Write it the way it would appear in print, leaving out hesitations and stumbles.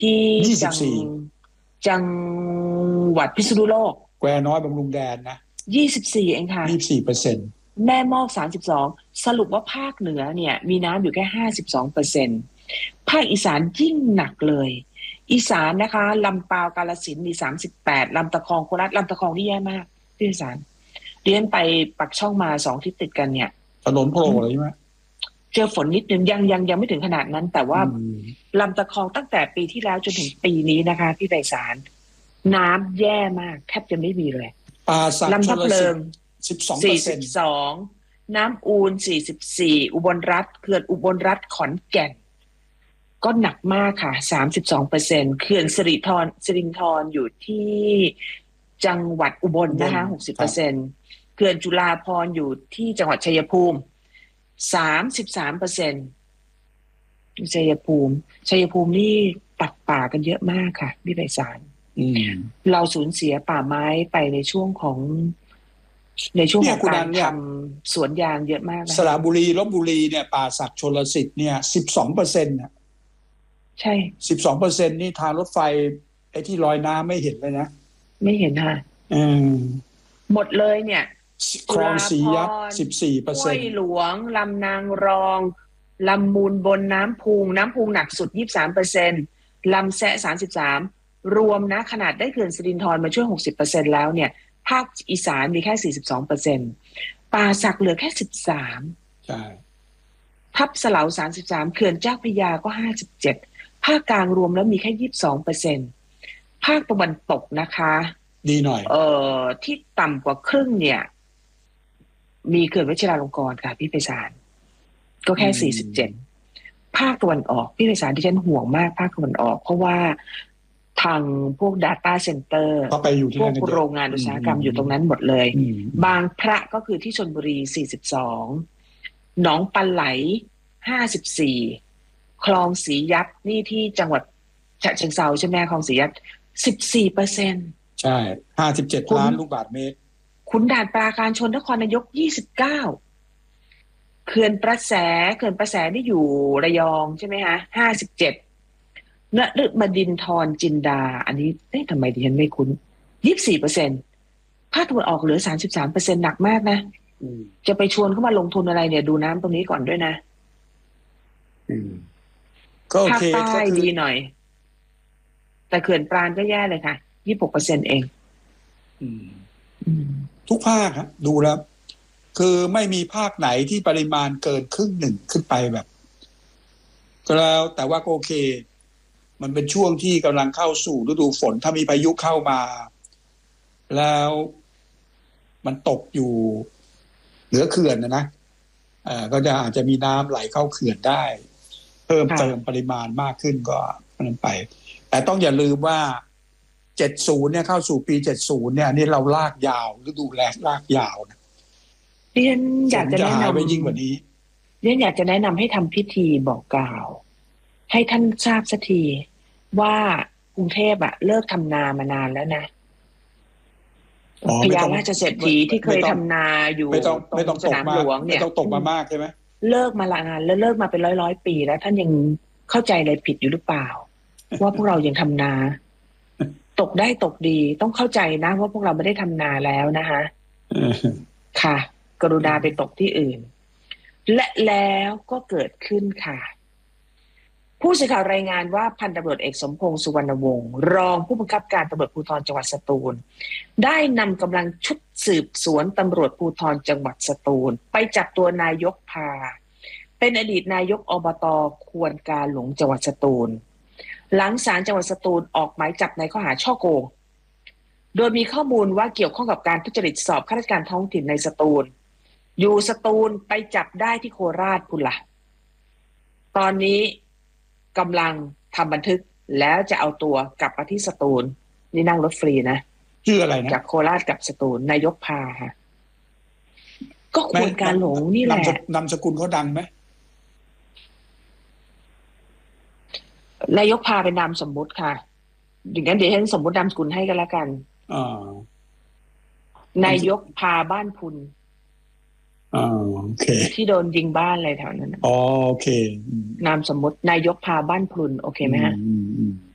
ที่จัง 24 จังหวัดพิษณุโลกแควน้อยบำรุงแดนนะ 24เองค่ะ 24% แม่มอก32สรุปว่าภาคเหนือเนี่ยมีน้ำอยู่แค่52%ภาคอีสานยิ่งหนักเลยอีสานนะคะลำปาวกาฬสินธุ์มี38ลำตะคองโคราชลำตะคองที่แย่มากที่อีสานเรียนไปปักช่องมา2ที่ติดกันเนี่ยถนนโผล่เลยใช่ไหมเจอฝนนิดนึงยังไม่ถึงขนาดนั้นแต่อืว่ามลำตะคองตั้งแต่ปีที่แล้วจนถึงปีนี้นะคะพี่ไพศาลน้ำแย่มากแทบจะไม่มีเลยป่าสักชลำทับลสิทธิ์เพลิง 12% 42น้ำอูน44อุบลรัฐเขื่อนอุบลรัฐขอนแก่นก็หนักมากค่ะ32%เขื่อนสิรินธรอยู่ที่จังหวัดอุบลอุบลนะคะครับ 60%เขื่อนจุฬาภรณ์อยู่ที่จังหวัดชัยภูมิ33%ชัยภูมินี่ตัดป่ากันเยอะมากค่ะพี่ไพศาลอืมเราสูญเสียป่าไม้ไปในช่วงของในช่วงเนี่ยของการทคุณนันเนี่ยำสวนยางเยอะมากสนะคะระบุรีลพบุรีเนี่ยป่าสักชลสิทธิ์เนี่ย12%นะใช่ 12%นี่ทางรถไฟไอ้ที่ลอยน้ำไม่เห็นเลยนะไม่เห็นค่ะอืมหมดเลยเนี่ยคลองจุฬาภสียับรณ์สิบสี่เปอร์ห้วยเซ็นต์หลวงลำนางรองลำมูลบนน้ำพุงหนักสุด23%ลำแซะ33รวมนะขนาดได้เขื่อนสิรินธรมาช่วย60%แล้วเนี่ยภาคอีสานมีแค่42%ป่าสักเหลือแค่13 ใช่ทับเสลา33เขื่อนเจ้าพระยาก็57ภาคกลางรวมแล้วมีแค่22%ภาคตะวันตกนะคะดีหน่อยที่ต่ำกว่าครึ่งเนี่ยมีเขื่อนวชิราลงกรณ์ค่ะพี่ไพศาลก็อืแค่47 มภาคตะวันออกพี่ไพศาลที่ฉันห่วงมากภาคตะวันออกเพราะว่าทางพวก Data Center ก็ไปอยู่ที่พวกนั่นกันเยอะโรงงานอุตสาหอืกรรมอยู่ตรงนั้นหมดเลยอืมบางพระก็คือที่ชลบุรี42หนองปลาไหล54คลองสียัดนี่ที่จังหวัดฉะเชิงเทราใช่ไหมคลองสียัด14% ใช่57 ขุนล้านลูกบาศก์เมตรขุนด่านปราการชนนครนายก29เขื่อนประแสนี่อยู่ระยองใช่ไหมคะ57นฤบดินทรจินดาอันนี้ทำไมดิฉันไม่คุ้น24%ภาคตะวันออกเหลือ33%หนักมากนะอืมจะไปชวนเข้ามาลงทุนอะไรเนี่ยดูน้ำตรงนี้ก่อนด้วยนะอืมก็โอเคภาคใต้ก็คือดีหน่อยแต่เขื่อนปราณก็แย่เลยค่ะ26%เองอืมอืมทุกภาคครับดูแล้วคือไม่มีภาคไหนที่ปริมาณเกินครึ่งหนึ่งขึ้นไปแบบก็แล้วแต่ว่าก็โอเคมันเป็นช่วงที่กำลังเข้าสู่ฤดูฝนถ้ามีพายุเข้ามาแล้วมันตกอยู่เหนือเขื่อนนะก็จะอาจจะมีน้ำไหลเข้าเขื่อนได้เพิ่มค่ะเติมปริมาณมากขึ้นก็นั้นไปแต่ต้องอย่าลืมว่า70เนี่ยเข้าสู่ปี70เนี่ยนี่เราลากยาวฤดูแล้งลากยาวนะดิฉันฝนอยากจะแนะนจะหายไปยิ่งกว่านี้ดิฉันอยากจะแนะนำให้ทำพิธีบอกกล่าวให้ท่านทราบสักทีว่ากรุงเทพอะเลิกทำนามานานแล้วนะพญาอ๋อไม่ต้องราชเศรษฐีที่เคไม่ต้องยทำนาอยู่ตรงไม่ต้องสนามหลตกมากวงเนี่ยไม่ต้องตกมามากใช่ไหมเลิกมาละนานแล้วเลิกมาเป็นร้อยปีแล้วท่านยังเข้าใจอะไรผิดอยู่หรือเปล่าว่าพวกเรายังทำนาตกได้ตกดีต้องเข้าใจนะว่าพวกเราไม่ได้ทำนาแล้วนะคะเออค่ะกรุณาไปตกที่อื่นและแล้วก็เกิดขึ้นค่ะผู้สื่อข่าวรายงานว่าพันตำรวจเอกสมพงษ์สุวรรณวงศ์รองผู้บังคับการตำรวจภูธรจังหวัดสตูลได้นำกำลังชุดสืบสวนตำรวจภูธรจังหวัดสตูลไปจับตัวนายกพาเป็นอดีตนายกอบต.ควรกาหลงจังหวัดสตูลหลังศาลจังหวัดสตูลออกหมายจับในข้อหาฉ้อโกงโดยมีข้อมูลว่าเกี่ยวข้องกับการทุจริตสอบข้าราชการท้องถิ่นในสตูลอยู่สตูลไปจับได้ที่โคราชพุ่นล่ะตอนนี้กำลังทำบันทึกแล้วจะเอาตัวกลับมาที่สตูลนี่นั่งรถฟรีนะชื่ออะไรนะจากโคราชกลับสตูลนายกพาค่ะก็คแม่วรการหลงนี่แหละนามสกุลเขาดังไหมนายกพาเป็นนามสมมุติค่ะอย่างนั้นเดี๋ยวฉันสมมุตินามสกุลให้กันละกันอ่านายกพาบ้านพุนโอเคที่โดนยิงบ้านอะไรแถวนั้นอ๋อโอเคนามสมมุตินายกพาบ้านพุนโอเคไหมฮะอืม